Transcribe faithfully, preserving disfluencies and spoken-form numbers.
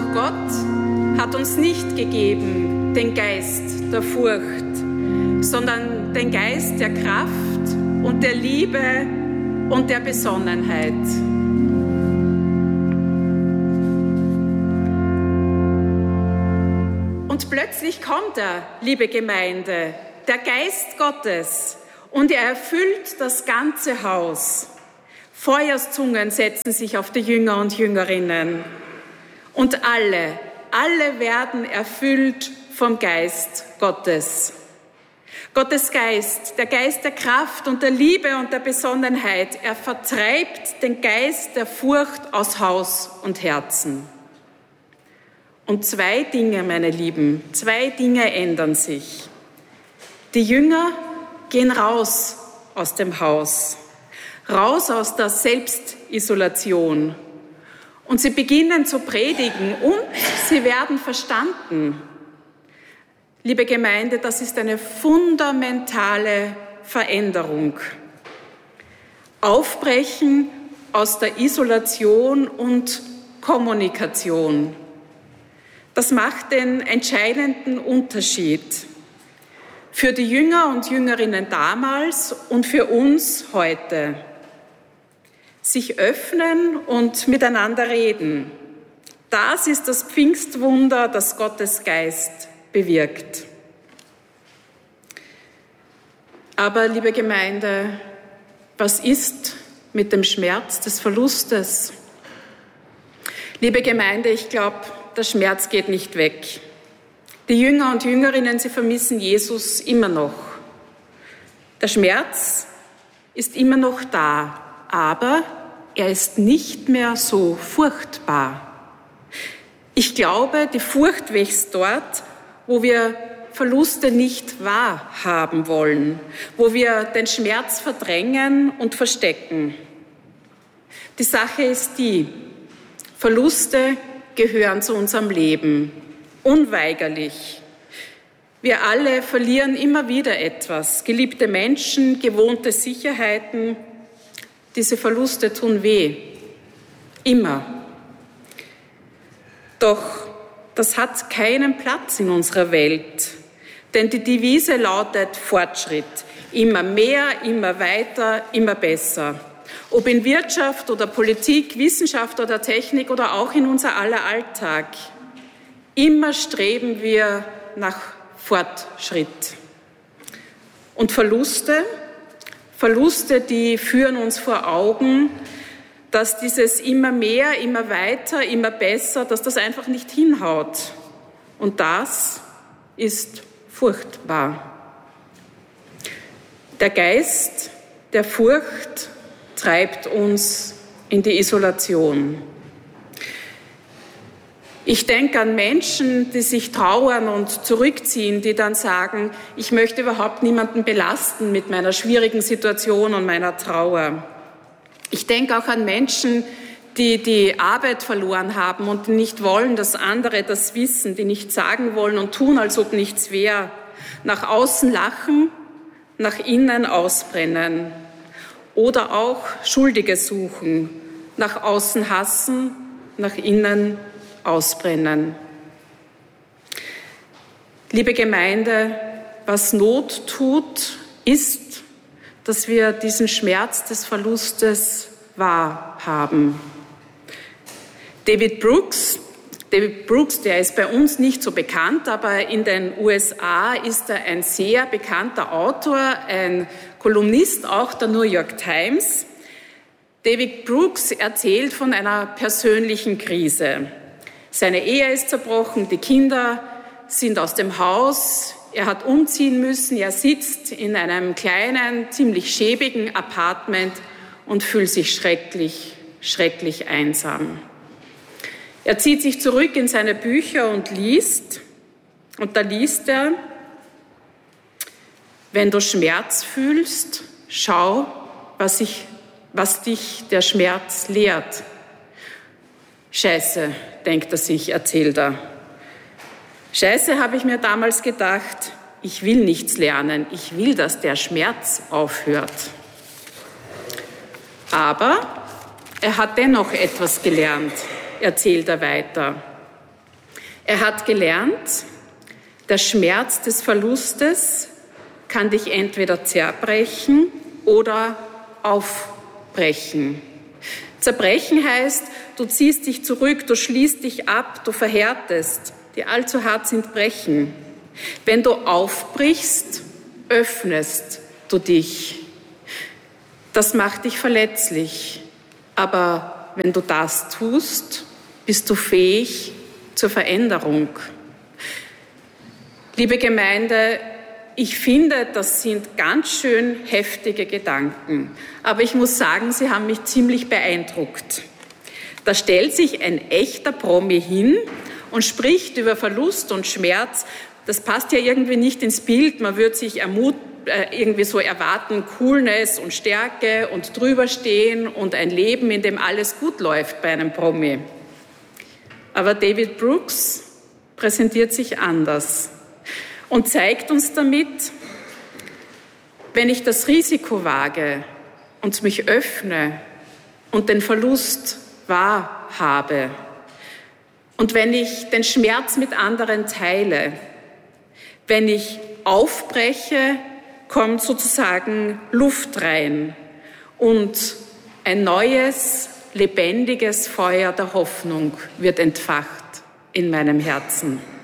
Doch Gott hat uns nicht gegeben den Geist der Furcht, sondern den Geist der Kraft und der Liebe und der Besonnenheit. Und plötzlich kommt er, liebe Gemeinde, der Geist Gottes, und er erfüllt das ganze Haus. Feuerzungen setzen sich auf die Jünger und Jüngerinnen. Und alle, alle werden erfüllt vom Geist Gottes. Gottes Geist, der Geist der Kraft und der Liebe und der Besonnenheit, er vertreibt den Geist der Furcht aus Haus und Herzen. Und zwei Dinge, meine Lieben, zwei Dinge ändern sich. Die Jünger gehen raus aus dem Haus. Raus aus der Selbstisolation. Und sie beginnen zu predigen und sie werden verstanden. Liebe Gemeinde, das ist eine fundamentale Veränderung. Aufbrechen aus der Isolation und Kommunikation. Das macht den entscheidenden Unterschied für die Jünger und Jüngerinnen damals und für uns heute. Sich öffnen und miteinander reden. Das ist das Pfingstwunder, das Gottes Geist bewirkt. Aber, liebe Gemeinde, was ist mit dem Schmerz des Verlustes? Liebe Gemeinde, ich glaube, der Schmerz geht nicht weg. Die Jünger und Jüngerinnen, sie vermissen Jesus immer noch. Der Schmerz ist immer noch da, aber er ist nicht mehr so furchtbar. Ich glaube, die Furcht wächst dort, wo wir Verluste nicht wahrhaben wollen, wo wir den Schmerz verdrängen und verstecken. Die Sache ist die, Verluste gehören zu unserem Leben, unweigerlich. Wir alle verlieren immer wieder etwas, geliebte Menschen, gewohnte Sicherheiten. Diese Verluste tun weh, immer. Doch das hat keinen Platz in unserer Welt, denn die Devise lautet Fortschritt. Immer mehr, immer weiter, immer besser. Ob in Wirtschaft oder Politik, Wissenschaft oder Technik oder auch in unser aller Alltag. Immer streben wir nach Fortschritt. Und Verluste, Verluste, die führen uns vor Augen, dass dieses immer mehr, immer weiter, immer besser, dass das einfach nicht hinhaut. Und das ist furchtbar. Der Geist der Furcht treibt uns in die Isolation. Ich denke an Menschen, die sich trauern und zurückziehen, die dann sagen, ich möchte überhaupt niemanden belasten mit meiner schwierigen Situation und meiner Trauer. Ich denke auch an Menschen, die die Arbeit verloren haben und nicht wollen, dass andere das wissen, die nicht sagen wollen und tun, als ob nichts wäre. Nach außen lachen, nach innen ausbrennen. Oder auch Schuldige suchen, nach außen hassen, nach innen ausbrennen. Liebe Gemeinde, was Not tut, ist, dass wir diesen Schmerz des Verlustes wahrhaben. David Brooks, David Brooks, der ist bei uns nicht so bekannt, aber in den U S A ist er ein sehr bekannter Autor, ein Kolumnist auch der New York Times. David Brooks erzählt von einer persönlichen Krise. Seine Ehe ist zerbrochen, die Kinder sind aus dem Haus, er hat umziehen müssen, er sitzt in einem kleinen, ziemlich schäbigen Apartment und fühlt sich schrecklich, schrecklich einsam. Er zieht sich zurück in seine Bücher und liest, und da liest er, wenn du Schmerz fühlst, schau, was, ich, was dich der Schmerz lehrt. Scheiße, denkt er sich, erzählt er. Scheiße, habe ich mir damals gedacht, ich will nichts lernen, ich will, dass der Schmerz aufhört. Aber er hat dennoch etwas gelernt, erzählt er weiter. Er hat gelernt, der Schmerz des Verlustes kann dich entweder zerbrechen oder aufbrechen. Zerbrechen heißt, du ziehst dich zurück, du schließt dich ab, du verhärtest. Die allzu hart sind Brechen. Wenn du aufbrichst, öffnest du dich. Das macht dich verletzlich. Aber wenn du das tust, bist du fähig zur Veränderung. Liebe Gemeinde, ich finde, das sind ganz schön heftige Gedanken. Aber ich muss sagen, sie haben mich ziemlich beeindruckt. Da stellt sich ein echter Promi hin und spricht über Verlust und Schmerz. Das passt ja irgendwie nicht ins Bild. Man würde sich ermut, äh, irgendwie so erwarten, Coolness und Stärke und drüberstehen und ein Leben, in dem alles gut läuft bei einem Promi. Aber David Brooks präsentiert sich anders und zeigt uns damit, wenn ich das Risiko wage und mich öffne und den Verlust wahrhabe und wenn ich den Schmerz mit anderen teile, wenn ich aufbreche, kommt sozusagen Luft rein und ein neues, lebendiges Feuer der Hoffnung wird entfacht in meinem Herzen.